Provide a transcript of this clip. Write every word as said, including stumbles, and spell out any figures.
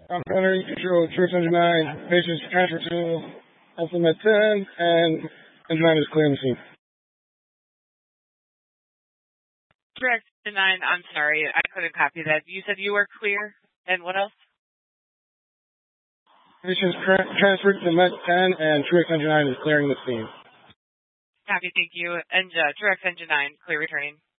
I'm Henry, control Trix Engine nine, patients transfer to Alpha Med ten, and Engine nine is clearing the scene. Trix Engine nine, I'm sorry, I couldn't copy that. You said you were clear, and what else? Patients tra- transferred to Med ten, and Trix Engine nine is clearing the scene. Copy, thank you. And uh, Trix Engine nine, clear returning.